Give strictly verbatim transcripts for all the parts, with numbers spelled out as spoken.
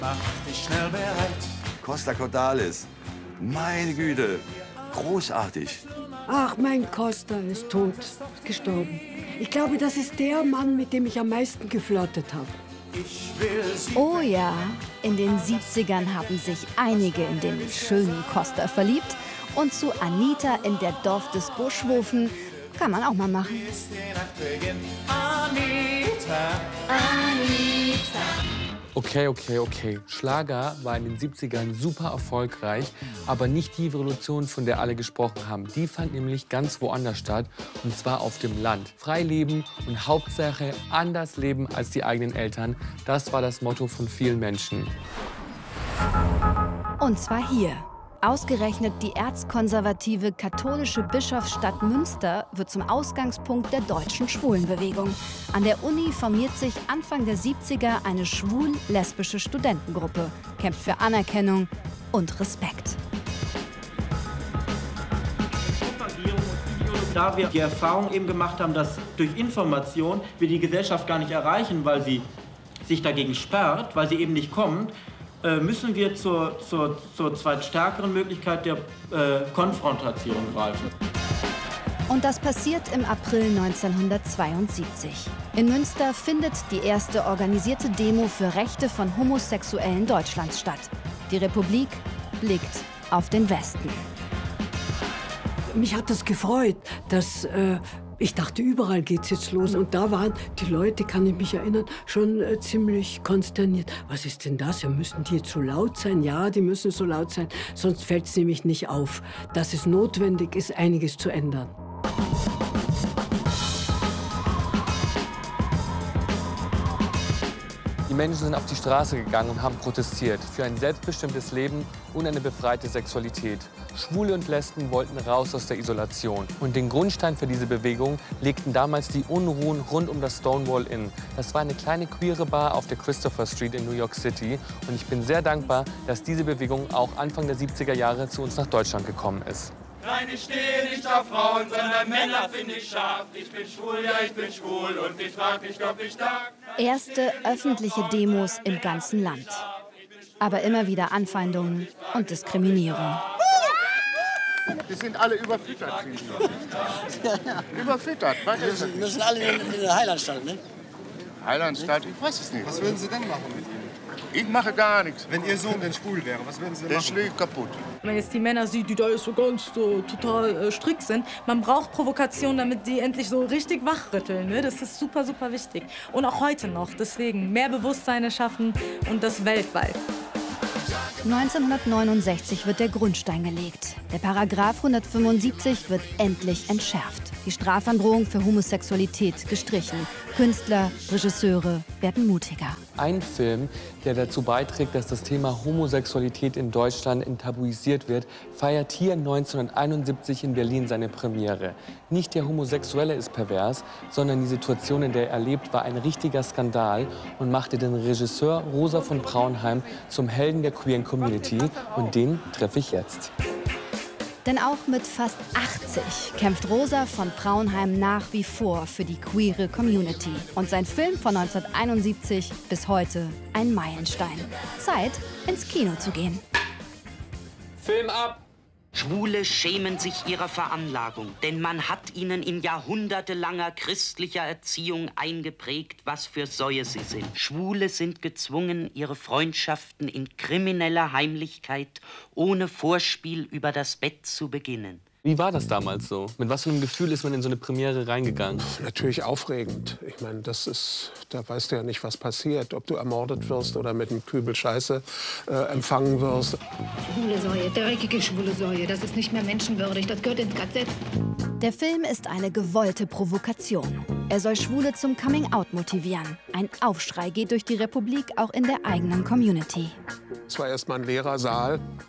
Mach dich schnell bereit. Costa Cordalis. Meine Güte. Großartig. Ach, mein Costa ist tot, ist gestorben. Ich glaube, das ist der Mann, mit dem ich am meisten geflirtet habe. Oh ja, in den siebzigern haben sich einige in den schönen Costa verliebt. Und zu Anita in der Dorfdisco Schwofen kann man auch mal machen. Anita, Anita. Okay, okay, okay. Schlager war in den siebzigern super erfolgreich, aber nicht die Revolution, von der alle gesprochen haben. Die fand nämlich ganz woanders statt, und zwar auf dem Land. Frei leben und Hauptsache anders leben als die eigenen Eltern. Das war das Motto von vielen Menschen. Und zwar hier. Ausgerechnet die erzkonservative katholische Bischofsstadt Münster wird zum Ausgangspunkt der deutschen Schwulenbewegung. An der Uni formiert sich Anfang der siebziger eine schwul-lesbische Studentengruppe, kämpft für Anerkennung und Respekt. Da wir die Erfahrung eben gemacht haben, dass durch Information wir die Gesellschaft gar nicht erreichen, weil sie sich dagegen sperrt, weil sie eben nicht kommt, müssen wir zur, zur, zur zweitstärkeren Möglichkeit der äh, Konfrontation greifen. Und das passiert im April neunzehnhundertzweiundsiebzig. In Münster findet die erste organisierte Demo für Rechte von Homosexuellen Deutschlands statt. Die Republik blickt auf den Westen. Mich hat das gefreut, dass äh, ich dachte, überall geht's jetzt los. Und da waren die Leute, kann ich mich erinnern, schon äh, ziemlich konsterniert. Was ist denn das? Ja, müssen die jetzt so laut sein? Ja, die müssen so laut sein, sonst fällt es nämlich nicht auf, dass es notwendig ist, einiges zu ändern. Die Menschen sind auf die Straße gegangen und haben protestiert für ein selbstbestimmtes Leben und eine befreite Sexualität. Schwule und Lesben wollten raus aus der Isolation. Und den Grundstein für diese Bewegung legten damals die Unruhen rund um das Stonewall Inn. Das war eine kleine queere Bar auf der Christopher Street in New York City. Und ich bin sehr dankbar, dass diese Bewegung auch Anfang der siebziger Jahre zu uns nach Deutschland gekommen ist. Nein, ich stehe nicht auf Frauen, sondern Männer finde ich scharf. Ich bin schwul, ja, ich bin schwul und ich frag mich, ob ich darf. Erste öffentliche Demos im ganzen Land. Aber immer wieder Anfeindungen und Diskriminierung. Die sind alle überfüttert. Überfüttert. Wir sind, wir sind alle in, in der Heilanstalt, ne? Heilanstalt? Ich weiß es nicht. Was würden Sie denn machen mit ihm? Ich mache gar nichts. Wenn Ihr Sohn denn schwul wäre, was würden Sie denn Der machen? schlägt kaputt. Wenn man jetzt die Männer sieht, die da jetzt so ganz so, total äh, strikt sind, man braucht Provokation, damit die endlich so richtig wachrütteln. Ne? Das ist super, super wichtig. Und auch heute noch. Deswegen mehr Bewusstsein schaffen und das weltweit. neunzehnhundertneunundsechzig wird der Grundstein gelegt. Der Paragraph hundertfünfundsiebzig wird endlich entschärft. Die Strafandrohung für Homosexualität gestrichen. Künstler, Regisseure werden mutiger. Ein Film, der dazu beiträgt, dass das Thema Homosexualität in Deutschland enttabuisiert wird, feiert hier neunzehnhunderteinundsiebzig in Berlin seine Premiere. Nicht der Homosexuelle ist pervers, sondern die Situation, in der er lebt, war ein richtiger Skandal und machte den Regisseur Rosa von Braunheim zum Helden der queeren Community. Und den treffe ich jetzt. Denn auch mit fast achtzig kämpft Rosa von Braunheim nach wie vor für die queere Community. Und sein Film von neunzehnhunderteinundsiebzig bis heute ein Meilenstein. Zeit, ins Kino zu gehen. Film ab! Schwule schämen sich ihrer Veranlagung, denn man hat ihnen in jahrhundertelanger christlicher Erziehung eingeprägt, was für Säue sie sind. Schwule sind gezwungen, ihre Freundschaften in krimineller Heimlichkeit ohne Vorspiel über das Bett zu beginnen. Wie war das damals so? Mit was für einem Gefühl ist man in so eine Premiere reingegangen? Natürlich aufregend. Ich meine, das ist, da weißt du ja nicht, was passiert. Ob du ermordet wirst oder mit einem Kübel Scheiße äh, empfangen wirst. Schwule Säue, dreckige schwule Säue, das ist nicht mehr menschenwürdig, das gehört ins K Z. Der Film ist eine gewollte Provokation. Er soll Schwule zum Coming-out motivieren. Ein Aufschrei geht durch die Republik, auch in der eigenen Community. Es war erst mal ein leerer Saal.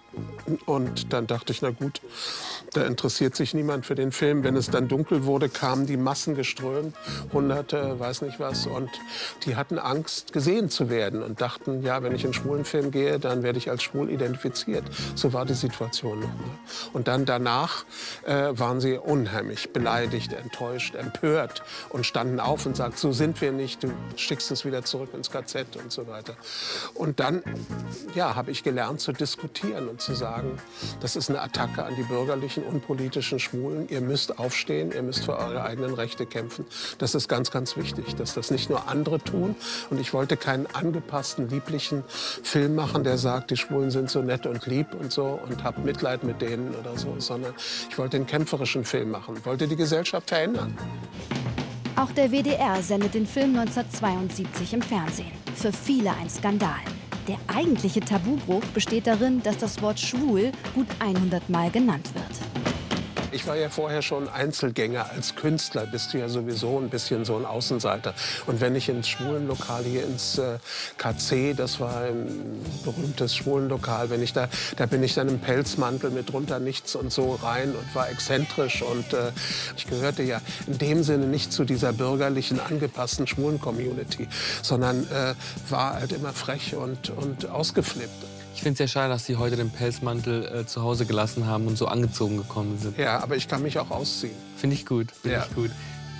Und dann dachte ich, na gut, da interessiert sich niemand für den Film. Wenn es dann dunkel wurde, kamen die Massen geströmt, Hunderte, weiß nicht was. Und die hatten Angst, gesehen zu werden und dachten, ja, wenn ich in einen schwulen Film gehe, dann werde ich als schwul identifiziert. So war die Situation noch mal. Und dann danach äh, waren sie unheimlich beleidigt, enttäuscht, empört und standen auf und sagten, so sind wir nicht, du schickst uns wieder zurück ins K Z und so weiter. Und dann ja, habe ich gelernt zu diskutieren und zu sagen, das ist eine Attacke an die bürgerlichen, unpolitischen Schwulen. Ihr müsst aufstehen, ihr müsst für eure eigenen Rechte kämpfen. Das ist ganz, ganz wichtig, dass das nicht nur andere tun. Und ich wollte keinen angepassten, lieblichen Film machen, der sagt, die Schwulen sind so nett und lieb und so und habt Mitleid mit denen oder so, sondern ich wollte einen kämpferischen Film machen, wollte die Gesellschaft verändern. Auch der W D R sendet den Film neunzehnhundertzweiundsiebzig im Fernsehen. Für viele ein Skandal. Der eigentliche Tabubruch besteht darin, dass das Wort schwul gut hundert Mal genannt wird. Ich war ja vorher schon Einzelgänger. Als Künstler bist du ja sowieso ein bisschen so ein Außenseiter. Und wenn ich ins Schwulenlokal hier ins äh, K C, das war ein berühmtes Schwulenlokal, wenn ich da, da bin ich dann im Pelzmantel mit drunter nichts und so rein und war exzentrisch. Und äh, ich gehörte ja in dem Sinne nicht zu dieser bürgerlichen, angepassten Schwulen-Community, sondern äh, war halt immer frech und, und ausgeflippt. Ich finde es sehr schade, dass Sie heute den Pelzmantel äh, zu Hause gelassen haben und so angezogen gekommen sind. Ja, aber ich kann mich auch ausziehen. Finde ich gut, finde ja. ich gut.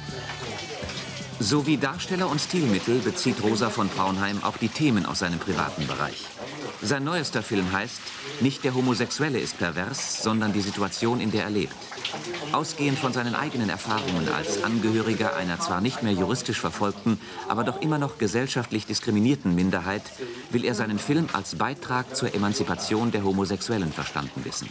So wie Darsteller und Stilmittel bezieht Rosa von Praunheim auch die Themen aus seinem privaten Bereich. Sein neuester Film heißt Nicht der Homosexuelle ist pervers, sondern die Situation, in der er lebt. Ausgehend von seinen eigenen Erfahrungen als Angehöriger einer zwar nicht mehr juristisch verfolgten, aber doch immer noch gesellschaftlich diskriminierten Minderheit, will er seinen Film als Beitrag zur Emanzipation der Homosexuellen verstanden wissen.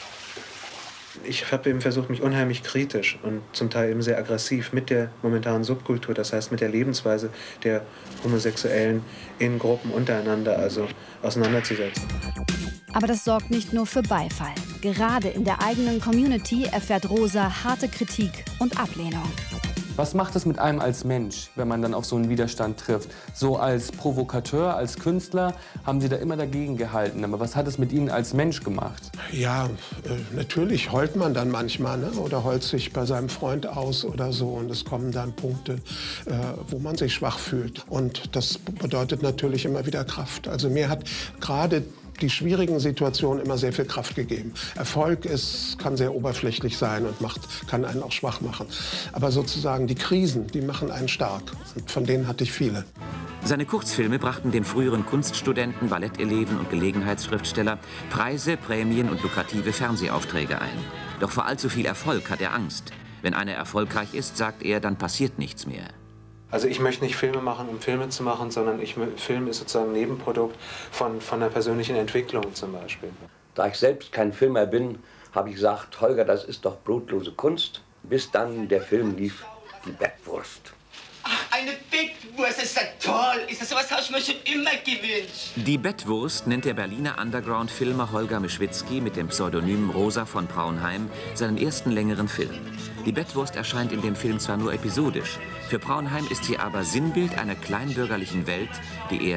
Ich habe eben versucht, mich unheimlich kritisch und zum Teil eben sehr aggressiv mit der momentanen Subkultur, das heißt mit der Lebensweise der Homosexuellen in Gruppen untereinander, also auseinanderzusetzen. Aber das sorgt nicht nur für Beifall. Gerade in der eigenen Community erfährt Rosa harte Kritik und Ablehnung. Was macht es mit einem als Mensch, wenn man dann auf so einen Widerstand trifft? So als Provokateur, als Künstler haben Sie da immer dagegen gehalten. Aber was hat es mit Ihnen als Mensch gemacht? Ja, äh, natürlich heult man dann manchmal, ne? Oder heult sich bei seinem Freund aus oder so. Und es kommen dann Punkte, äh, wo man sich schwach fühlt. Und das bedeutet natürlich immer wieder Kraft. Also mir hat gerade die schwierigen Situationen immer sehr viel Kraft gegeben. Erfolg ist, kann sehr oberflächlich sein und macht, kann einen auch schwach machen. Aber sozusagen die Krisen, die machen einen stark. Und von denen hatte ich viele. Seine Kurzfilme brachten dem früheren Kunststudenten, Balletteleven und Gelegenheitsschriftsteller Preise, Prämien und lukrative Fernsehaufträge ein. Doch vor allzu viel Erfolg hat er Angst. Wenn einer erfolgreich ist, sagt er, dann passiert nichts mehr. Also ich möchte nicht Filme machen, um Filme zu machen, sondern ich, Film ist sozusagen ein Nebenprodukt von, von einer persönlichen Entwicklung zum Beispiel. Da ich selbst kein Filmer bin, habe ich gesagt, Holger, das ist doch brotlose Kunst. Bis dann der Film lief, Die Bettwurst. Ach, eine Bettwurst, ist das toll. Ist das sowas, habe ich mir schon immer gewünscht. Die Bettwurst nennt der Berliner Underground-Filmer Holger Mischwitzki mit dem Pseudonym Rosa von Praunheim seinen ersten längeren Film. Die Bettwurst erscheint in dem Film zwar nur episodisch, für Praunheim ist sie aber Sinnbild einer kleinbürgerlichen Welt, die er